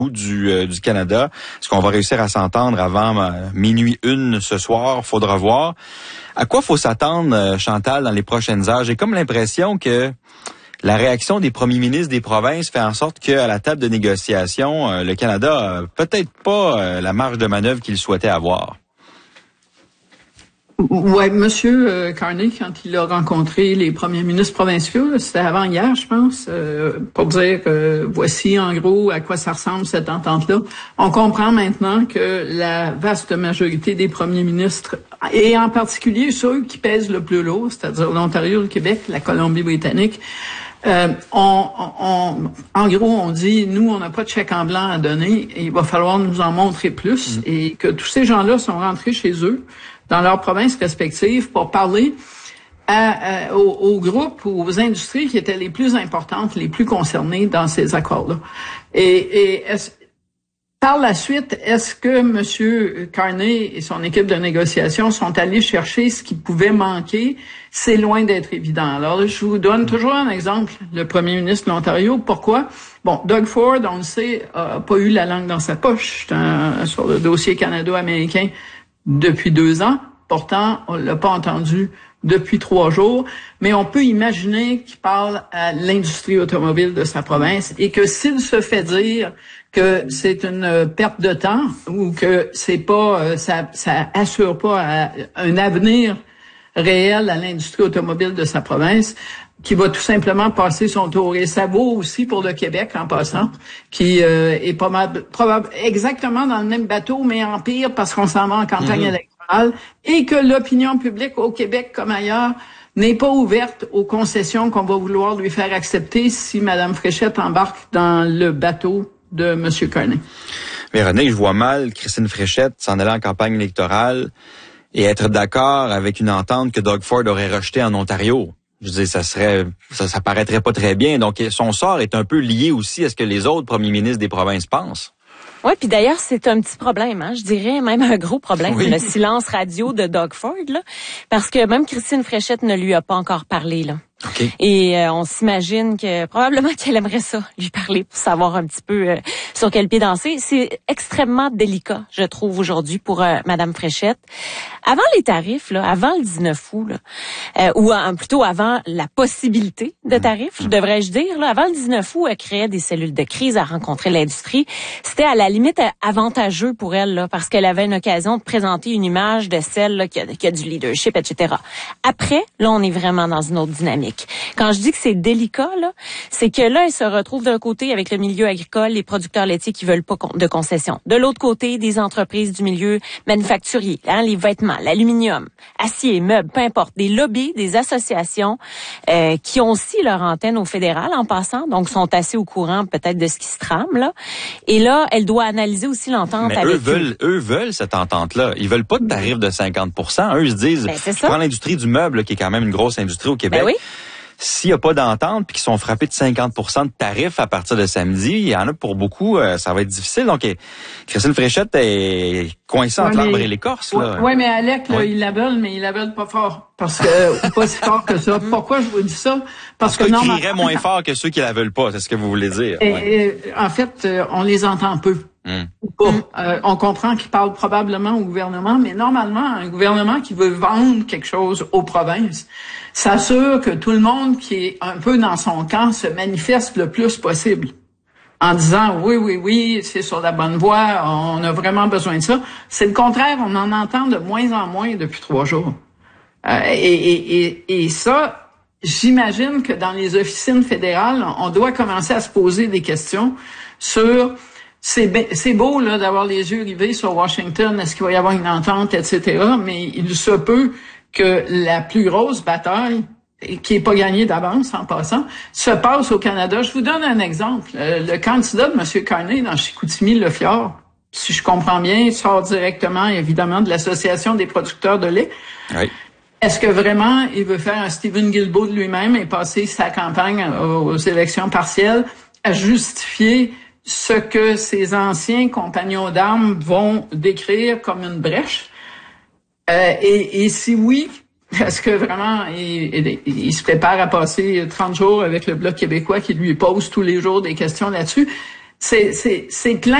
du Canada. Est-ce qu'on va réussir à s'entendre avant minuit 1 ce soir? Faudra voir. À quoi faut s'attendre, Chantal, dans les prochaines heures? J'ai comme l'impression que la réaction des premiers ministres des provinces fait en sorte qu'à la table de négociation, le Canada a peut-être pas la marge de manœuvre qu'il souhaitait avoir. Ouais, Monsieur Carney, quand il a rencontré les premiers ministres provinciaux, c'était avant hier, je pense, pour dire que voici en gros à quoi ça ressemble cette entente-là. On comprend maintenant que la vaste majorité des premiers ministres, et en particulier ceux qui pèsent le plus lourd, c'est-à-dire l'Ontario, le Québec, la Colombie-Britannique, en gros, on dit, nous, on n'a pas de chèque en blanc à donner, et il va falloir nous en montrer plus, et que tous ces gens-là sont rentrés chez eux, dans leurs provinces respectives, pour parler aux groupes ou aux industries qui étaient les plus importantes, les plus concernées dans ces accords-là. Et par la suite, est-ce que M. Carney et son équipe de négociation sont allés chercher ce qui pouvait manquer? C'est loin d'être évident. Alors, je vous donne toujours un exemple, le premier ministre de l'Ontario. Pourquoi? Bon, Doug Ford, on le sait, a pas eu la langue dans sa poche sur le dossier canado-américain depuis 2 ans. Pourtant, on l'a pas entendu depuis 3 jours. Mais on peut imaginer qu'il parle à l'industrie automobile de sa province et que s'il se fait dire que c'est une perte de temps ou que c'est pas, ça assure pas un avenir réel à l'industrie automobile de sa province, qui va tout simplement passer son tour. Et ça vaut aussi pour le Québec, en passant, qui est probable exactement dans le même bateau, mais en pire, parce qu'on s'en va en campagne électorale, et que l'opinion publique au Québec comme ailleurs n'est pas ouverte aux concessions qu'on va vouloir lui faire accepter si Mme Fréchette embarque dans le bateau de M. Carney. Véronique, je vois mal Christine Fréchette s'en aller en campagne électorale et être d'accord avec une entente que Doug Ford aurait rejetée en Ontario. Je veux dire, ça paraîtrait pas très bien. Donc, son sort est un peu lié aussi à ce que les autres premiers ministres des provinces pensent. Oui, puis d'ailleurs, c'est un petit problème, je dirais même un gros problème, oui. Le silence radio de Doug Ford, là, parce que même Christine Fréchette ne lui a pas encore parlé, là. Okay. Et on s'imagine que probablement qu'elle aimerait ça, lui parler pour savoir un petit peu sur quel pied danser. C'est extrêmement délicat, je trouve, aujourd'hui pour Madame Fréchette. Avant les tarifs, là, avant le 19 août, là, ou plutôt avant la possibilité de tarifs, devrais-je dire, là, avant le 19 août, elle créait des cellules de crise à rencontrer l'industrie. C'était à la limite avantageux pour elle, là, parce qu'elle avait une occasion de présenter une image de celle là, qui a du leadership, etc. Après, là, on est vraiment dans une autre dynamique. Quand je dis que c'est délicat, là, c'est que là, elle se retrouve d'un côté avec le milieu agricole, les producteurs laitiers qui veulent pas de concessions. De l'autre côté, des entreprises du milieu manufacturier, les vêtements, l'aluminium, acier, meubles, peu importe, des lobbies, des associations qui ont aussi leur antenne au fédéral en passant, donc sont assez au courant peut-être de ce qui se trame là. Et là, elle doit analyser aussi l'entente avec eux veulent cette entente-là. Ils veulent pas de tarif de 50%. Eux, ils se disent, je prends l'industrie du meuble, qui est quand même une grosse industrie au Québec. Ben oui. S'il n'y a pas d'entente puis qu'ils sont frappés de 50% de tarifs à partir de samedi, il y en a pour beaucoup, ça va être difficile. Donc, Christine Fréchette est coincée entre l'arbre et l'écorce. Oui, mais Alec, là, ils la veulent, mais ils la veulent pas fort. Parce que, pas si fort que ça. Pourquoi je vous dis ça? Parce que ils crieraient moins fort que ceux qui la veulent pas, c'est ce que vous voulez dire. En fait, on les entend peu. On comprend qu'ils parlent probablement au gouvernement, mais normalement, un gouvernement qui veut vendre quelque chose aux provinces s'assure que tout le monde qui est un peu dans son camp se manifeste le plus possible en disant oui, c'est sur la bonne voie, on a vraiment besoin de ça. C'est le contraire, on en entend de moins en moins depuis 3 jours. Et ça, j'imagine que dans les officines fédérales, on doit commencer à se poser des questions sur c'est beau là d'avoir les yeux rivés sur Washington, est-ce qu'il va y avoir une entente, etc. Mais il se peut que la plus grosse bataille, qui est pas gagnée d'avance en passant, se passe au Canada. Je vous donne un exemple. Le candidat de M. Carney dans Chicoutimi-Le Fjord, si je comprends bien, sort directement, évidemment, de l'Association des producteurs de lait. Oui. Est-ce que vraiment il veut faire un Stephen Guilbeault de lui-même et passer sa campagne aux élections partielles à justifier ce que ses anciens compagnons d'armes vont décrire comme une brèche? Et si oui, est-ce que vraiment il se prépare à passer 30 jours avec le Bloc québécois qui lui pose tous les jours des questions là-dessus? c'est plein